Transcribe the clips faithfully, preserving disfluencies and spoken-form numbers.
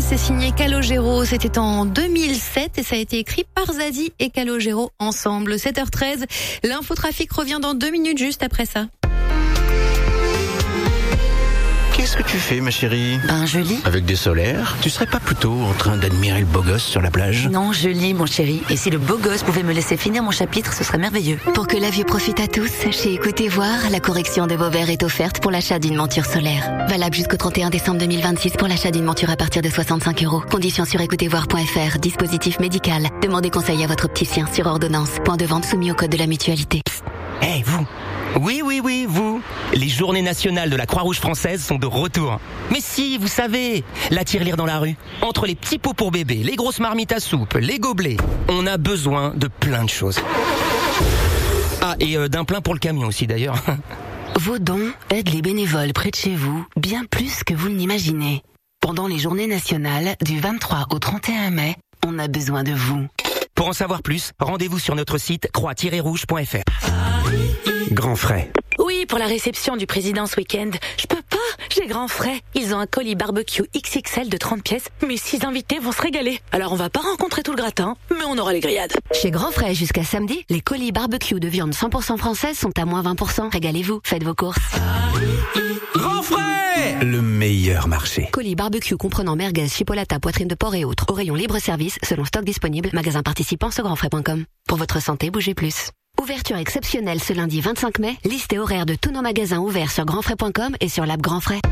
c'est signé Calogero. C'était en deux mille sept et ça a été écrit par Zazie et Calogero ensemble. sept heures treize, l'infotrafic revient dans deux minutes juste après ça. Qu'est-ce que tu fais, ma chérie? Ben, je lis. Avec des solaires? Tu serais pas plutôt en train d'admirer le beau gosse sur la plage? Non, je lis, mon chéri. Et si le beau gosse pouvait me laisser finir mon chapitre, ce serait merveilleux. Pour que la vue profite à tous, chez Écoutez Voir, la correction de vos verres est offerte pour l'achat d'une monture solaire. Valable jusqu'au trente et un décembre deux mille vingt-six pour l'achat d'une monture à partir de soixante-cinq euros. Conditions sur écoutez voir point f r. Dispositif médical. Demandez conseil à votre opticien sur ordonnance. Point de vente soumis au code de la mutualité. Eh, hey, vous! Oui, oui, oui, vous. Les journées nationales de la Croix-Rouge française sont de retour. Mais si, vous savez, la tirelire dans la rue. Entre les petits pots pour bébé, les grosses marmites à soupe, les gobelets, on a besoin de plein de choses. Ah, et euh, d'un plein pour le camion aussi d'ailleurs. Vos dons aident les bénévoles près de chez vous, bien plus que vous ne l'imaginez. Pendant les journées nationales, du vingt-trois au trente et un mai, on a besoin de vous. Pour en savoir plus, rendez-vous sur notre site croix tiret rouge point f r. Grand frais. Oui, pour la réception du président ce week-end. Je peux pas, j'ai grand frais. Ils ont un colis barbecue X X L de trente pièces. Mes six invités vont se régaler. Alors on va pas rencontrer tout le gratin, mais on aura les grillades. Chez Grand Frais, jusqu'à samedi, les colis barbecue de viande cent pour cent française sont à moins vingt pour cent. Régalez-vous, faites vos courses. Grand frais, le meilleur marché. Colis barbecue comprenant merguez, chipolata, poitrine de porc et autres. Au rayon libre-service, selon stock disponible. Magasin participant sur grand frais point com. Pour votre santé, bougez plus. Ouverture exceptionnelle ce lundi vingt-cinq mai. Liste et horaire de tous nos magasins ouverts sur grand frais point com et sur l'app Grand Frais.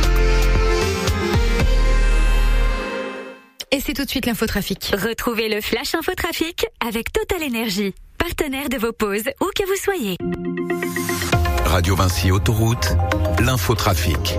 Et c'est tout de suite l'infotrafic. Retrouvez le Flash Infotrafic avec Total Énergie, partenaire de vos pauses où que vous soyez. Radio Vinci Autoroute, l'infotrafic.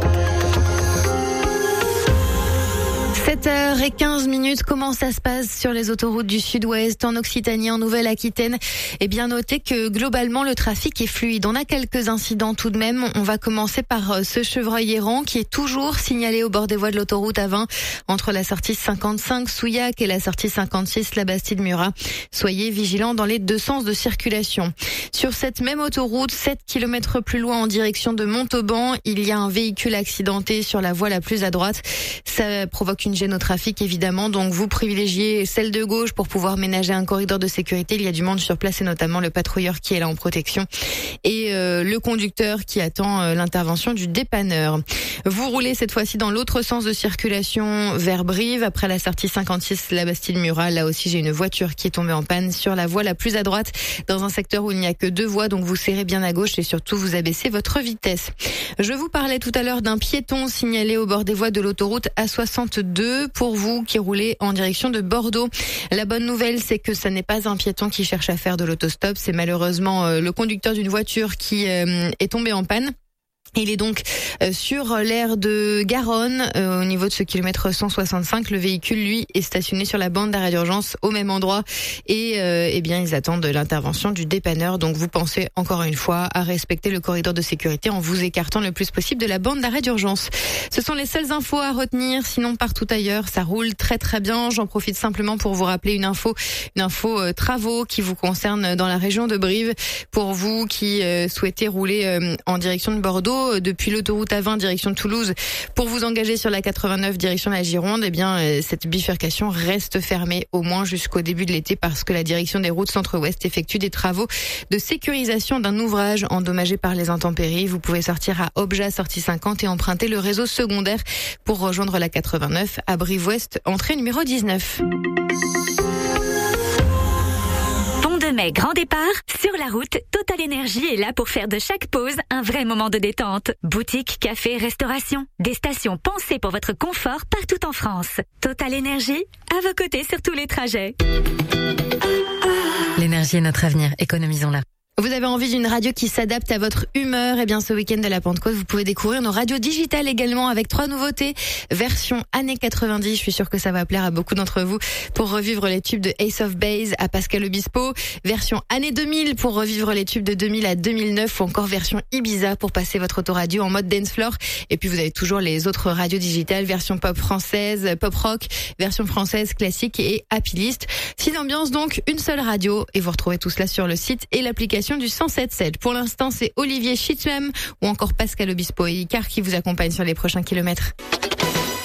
sept heures quinze minutes, comment ça se passe sur les autoroutes du Sud-Ouest, en Occitanie, en Nouvelle-Aquitaine? Eh bien, notez que globalement, le trafic est fluide. On a quelques incidents tout de même. On va commencer par ce chevreuil errant qui est toujours signalé au bord des voies de l'autoroute A vingt entre la sortie cinquante-cinq Souillac et la sortie cinquante-six La Bastide-Murat. Soyez vigilants dans les deux sens de circulation. Sur cette même autoroute, sept kilomètres plus loin en direction de Montauban, il y a un véhicule accidenté sur la voie la plus à droite. Ça provoque une gêne au trafic évidemment, donc vous privilégiez celle de gauche pour pouvoir ménager un corridor de sécurité. Il y a du monde sur place et notamment le patrouilleur qui est là en protection et euh, le conducteur qui attend euh, l'intervention du dépanneur. Vous roulez cette fois-ci dans l'autre sens de circulation vers Brive après la sortie cinquante-six La Bastide-Murat. Là aussi j'ai une voiture qui est tombée en panne sur la voie la plus à droite dans un secteur où il n'y a que deux voies, donc vous serrez bien à gauche et surtout vous abaissez votre vitesse. Je vous parlais tout à l'heure d'un piéton signalé au bord des voies de l'autoroute A soixante-deux pour vous qui roulez en direction de Bordeaux. La bonne nouvelle, c'est que ça n'est pas un piéton qui cherche à faire de l'autostop, c'est malheureusement le conducteur d'une voiture qui est tombé en panne. Il est donc euh, sur l'aire de Garonne, euh, au niveau de ce kilomètre cent soixante-cinq. Le véhicule, lui, est stationné sur la bande d'arrêt d'urgence au même endroit. Et euh, eh bien, ils attendent l'intervention du dépanneur. Donc, vous pensez encore une fois à respecter le corridor de sécurité en vous écartant le plus possible de la bande d'arrêt d'urgence. Ce sont les seules infos à retenir. Sinon, partout ailleurs, ça roule très très bien. J'en profite simplement pour vous rappeler une info, une info euh, travaux qui vous concerne dans la région de Brive. Pour vous qui euh, souhaitez rouler euh, en direction de Bordeaux, depuis l'autoroute A vingt direction Toulouse pour vous engager sur la quatre-vingt-neuf direction la Gironde, eh bien cette bifurcation reste fermée au moins jusqu'au début de l'été parce que la direction des routes centre-ouest effectue des travaux de sécurisation d'un ouvrage endommagé par les intempéries. Vous pouvez sortir à Obja, sortie cinquante et emprunter le réseau secondaire pour rejoindre la quatre-vingt-neuf à Brive-Ouest, entrée numéro dix-neuf. De mai, grand départ, sur la route, Total Énergie est là pour faire de chaque pause un vrai moment de détente. Boutique, café, restauration, des stations pensées pour votre confort partout en France. Total Énergie, à vos côtés sur tous les trajets. L'énergie est notre avenir, économisons-la. Vous avez envie d'une radio qui s'adapte à votre humeur? Eh bien, ce week-end de la Pentecôte, vous pouvez découvrir nos radios digitales également avec trois nouveautés. Version années quatre-vingt-dix, je suis sûre que ça va plaire à beaucoup d'entre vous pour revivre les tubes de Ace of Base à Pascal Obispo. Version années deux mille pour revivre les tubes de deux mille à deux mille neuf ou encore version Ibiza pour passer votre autoradio en mode dance floor. Et puis, vous avez toujours les autres radios digitales, version pop française, pop rock, version française classique et happy list. Six ambiances donc, une seule radio et vous retrouvez tout cela sur le site et l'application du cent sept sept. Pour l'instant, c'est Olivier Chitlam ou encore Pascal Obispo et Icar qui vous accompagnent sur les prochains kilomètres.